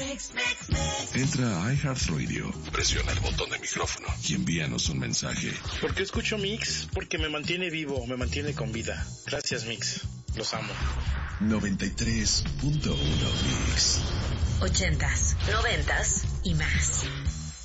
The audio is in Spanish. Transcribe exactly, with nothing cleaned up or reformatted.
Entra a iHeartRadio, presiona el botón de micrófono y envíanos un mensaje. ¿Por qué escucho Mix? Porque me mantiene vivo, me mantiene con vida. Gracias, Mix. Los amo. noventa y tres punto uno Mix. Ochentas, noventas y más.